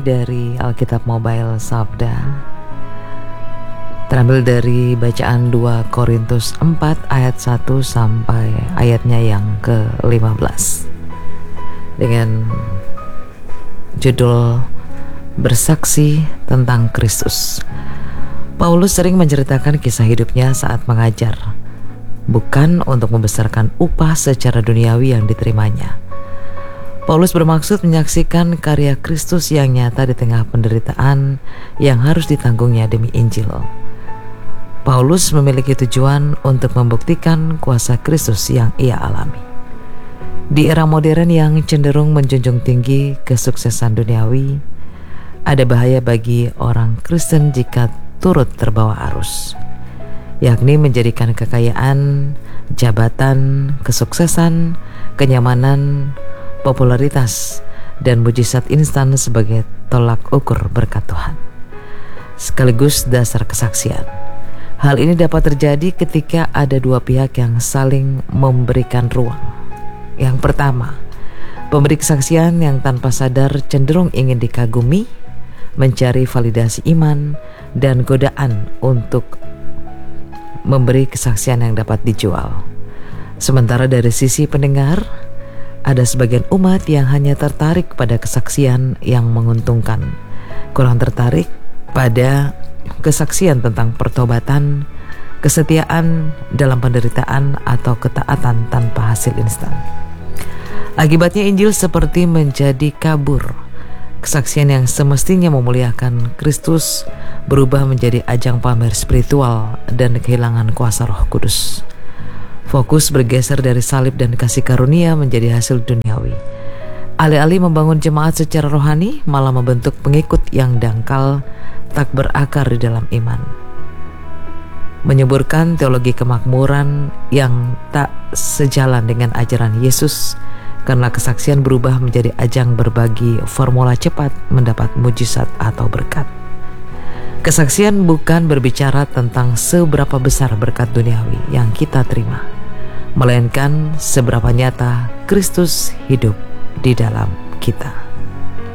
Dari Alkitab Mobile Sabda terambil dari bacaan 2 Korintus 4 ayat 1 sampai ayatnya yang ke-15 dengan judul Bersaksi tentang Kristus. Paulus sering menceritakan kisah hidupnya saat mengajar, bukan untuk membesarkan upah secara duniawi yang diterimanya. Paulus bermaksud menyaksikan karya Kristus yang nyata di tengah penderitaan yang harus ditanggungnya demi Injil. Paulus memiliki tujuan untuk membuktikan kuasa Kristus yang ia alami. Di era modern yang cenderung menjunjung tinggi kesuksesan duniawi, ada bahaya bagi orang Kristen jika turut terbawa arus, yakni menjadikan kekayaan, jabatan, kesuksesan, kenyamanan, popularitas, dan mujizat instan sebagai tolak ukur berkat Tuhan, sekaligus dasar kesaksian. Hal ini dapat terjadi ketika ada dua pihak yang saling memberikan ruang. Yang pertama, pemberi kesaksian yang tanpa sadar cenderung ingin dikagumi, mencari validasi iman, dan godaan untuk memberi kesaksian yang dapat dijual. Sementara dari sisi pendengar, ada sebagian umat yang hanya tertarik pada kesaksian yang menguntungkan, kurang tertarik pada kesaksian tentang pertobatan, kesetiaan dalam penderitaan, atau ketaatan tanpa hasil instan. Akibatnya Injil seperti menjadi kabur. Kesaksian yang semestinya memuliakan Kristus berubah menjadi ajang pamer spiritual dan kehilangan kuasa Roh Kudus. Fokus bergeser dari salib dan kasih karunia menjadi hasil duniawi. Alih-alih membangun jemaat secara rohani, malah membentuk pengikut yang dangkal, tak berakar di dalam iman. Menyuburkan teologi kemakmuran yang tak sejalan dengan ajaran Yesus, karena kesaksian berubah menjadi ajang berbagi formula cepat mendapat mujizat atau berkat. Kesaksian bukan berbicara tentang seberapa besar berkat duniawi yang kita terima, melainkan seberapa nyata Kristus hidup di dalam kita.